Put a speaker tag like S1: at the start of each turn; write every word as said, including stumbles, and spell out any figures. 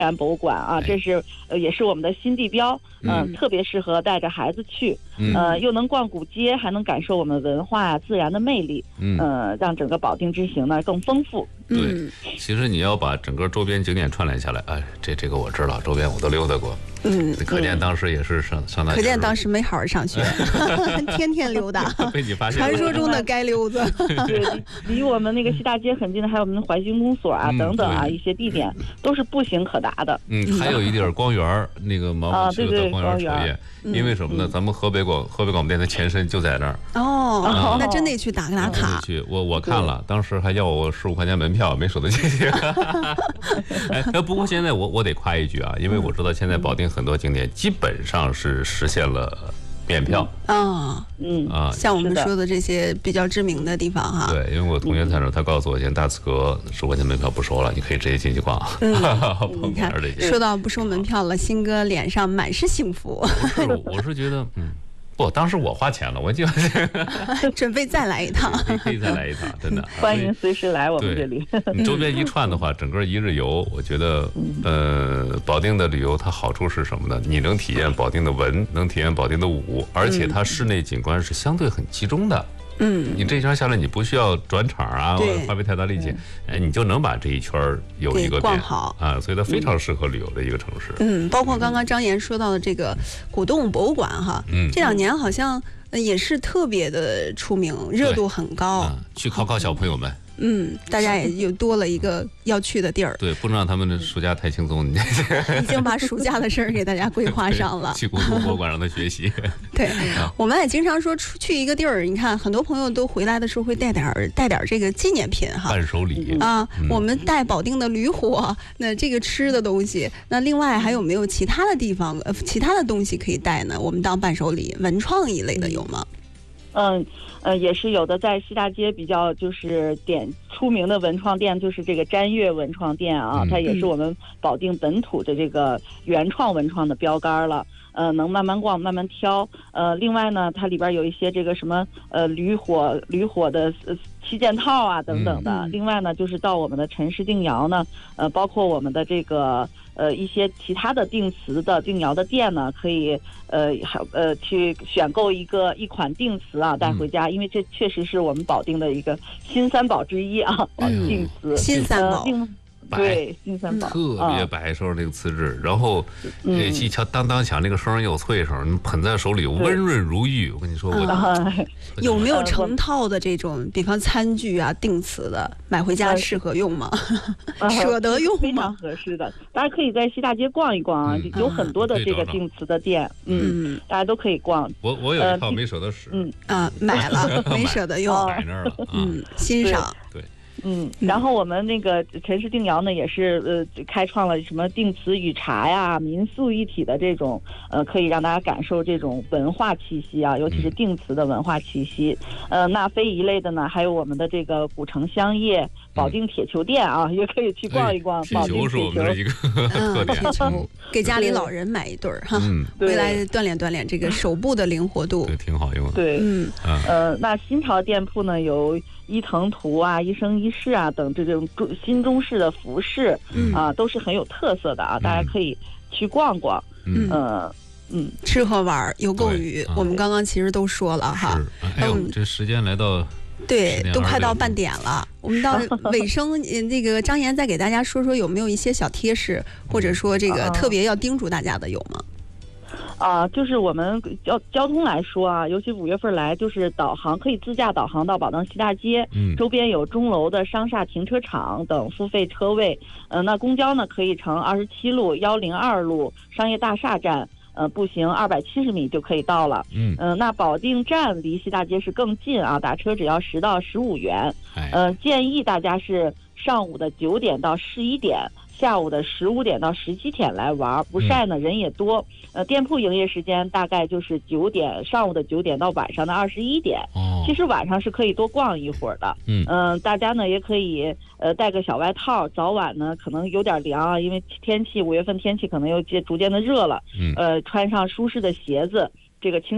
S1: 然博物馆啊，这是呃也是我们的新地标，嗯、呃，特别适合带着孩子去，呃，又能逛古街，还能感受我们文化啊、自然的魅力，嗯，呃，让整个保定之行呢更丰富。
S2: 对，其实你要把整个周边景点串联下来，哎，这这个我知道，周边我都溜达过，嗯，可见当时也是上上大学，
S3: 可见当时没好好上学，天天溜达，
S2: 被你发现，
S3: 传说中的街溜子。
S1: 对，离离我们那个西大街很近的，还有我们怀兴公所啊、嗯、等等啊一些地点，都是步行可达的。
S2: 嗯，还有一地儿光园，那个毛主席的光园首页，因为什么呢？咱们河北广河北广播电台前身就在那儿。
S3: 哦，那真得去打个打卡。
S2: 去，我我看了，当时还要我十五块钱门票，没舍得进去。哎，不过现在我我得夸一句啊，因为我知道现在保定很多景点基本上是实现了免票
S3: 啊，嗯啊，像我们说的这些比较知名的地方哈。
S2: 对，因为我同学在那儿，他告诉我，现在大慈阁十块钱门票不收了，你可以直接进去逛。
S3: 嗯，你看，说到不收门票了，新哥脸上满是幸福。
S2: 不是，我是觉得，嗯。不，当时我花钱了，我就
S3: 准备再来一趟，
S2: 可以再来一趟，真的。
S1: 欢迎随时来我们这里。
S2: 你周边一串的话，整个一日游，我觉得，呃，保定的旅游它好处是什么呢？你能体验保定的文，能体验保定的武，而且它室内景观是相对很集中的。嗯，你这一圈下来，你不需要转场啊，花费太大力气，哎，你就能把这一圈有一个
S3: 逛好
S2: 啊，所以它非常适合旅游的一个城市。
S3: 嗯，包括刚刚张岩说到的这个古洞博物馆哈，嗯，这两年好像也是特别的出名，热度很高。
S2: 嗯，去考考小朋友们。
S3: 嗯，大家也又多了一个要去的地儿。
S2: 对，不能让他们的暑假太轻松。你
S3: 已经把暑假的事儿给大家规划上了。
S2: 去古洞博物馆让他学习。
S3: 对，我们也经常说出去一个地儿，你看很多朋友都回来的时候会带点带点这个纪念品哈，
S2: 伴手礼
S3: 啊。嗯、我们带保定的驴火，那这个吃的东西，那另外还有没有其他的地方呃其他的东西可以带呢？我们当伴手礼，文创一类的有吗？
S1: 嗯，呃，也是有的，在西大街比较就是点出名的文创店，就是这个瞻月文创店啊，它也是我们保定本土的这个原创文创的标杆了。呃，能慢慢逛，慢慢挑。呃，另外呢，它里边有一些这个什么呃驴火驴火的呃七件套啊等等的。嗯、另外呢，就是到我们的陈氏定窑呢，呃，包括我们的这个呃一些其他的定瓷的定窑的店呢，可以呃呃去选购一个一款定瓷啊带回家，嗯、因为这确实是我们保定的一个新三宝之一啊，嗯、定瓷
S3: 新三宝。
S1: 呃对，新三宝
S2: 特别白，说那个瓷质，然后这一敲当当响，那个声又脆声，你捧在手里温润如玉。我跟你说，我
S3: 有没有成套的这种，比方餐具啊、定瓷的，买回家适合用吗？舍得用吗？
S1: 非常合适的，大家可以在西大街逛一逛啊，有很多的这个定瓷的店，嗯，大家都可以逛。
S2: 我我有一套没舍得使，
S3: 嗯啊，买了没舍得用，
S2: 摆那儿了，
S3: 嗯，欣赏，
S2: 对。
S1: 嗯，然后我们那个陈氏定窑呢，也是呃开创了什么定瓷与茶呀、民宿一体的这种呃，可以让大家感受这种文化气息啊，尤其是定瓷的文化气息。呃，那非遗类的呢，还有我们的这个古城香叶、保定铁球店啊，也可以去逛一逛。
S2: 铁球是我们的一个特点，
S3: 铁球给家里老人买一对儿哈，回来锻炼锻炼这个手部的灵活度，
S2: 对，挺好用的。
S1: 对，嗯呃，那新潮店铺呢有伊藤图啊、一生一世啊等这种中新中式的服饰，嗯啊，都是很有特色的啊，大家可以去逛逛。嗯呃嗯，
S3: 吃喝玩游购娱，我们刚刚其实都说了哈。
S2: 哎呦，这时间来到
S3: 对，都快到半点了，我们到尾声，那个张岩再给大家说说有没有一些小贴士，或者说这个特别要叮嘱大家的有吗？
S1: 啊，就是我们交交通来说啊，尤其五月份来，就是导航可以自驾导航到保定西大街，嗯，周边有钟楼的商厦停车场等付费车位。呃，那公交呢可以乘二十七路、幺零二路商业大厦站，呃，步行二百七十米就可以到了。嗯，呃，那保定站离西大街是更近啊，打车只要十到十五元。呃，建议大家是上午的九点到十一点。下午的十五点到十七点来玩，不晒呢，人也多。呃，店铺营业时间大概就是九点，上午的九点到晚上的二十一点。哦，其实晚上是可以多逛一会儿的。嗯嗯、呃，大家呢也可以呃带个小外套，早晚呢可能有点凉啊，因为天气五月份天气可能又渐逐渐的热了。嗯，呃，穿上舒适的鞋子，这个轻。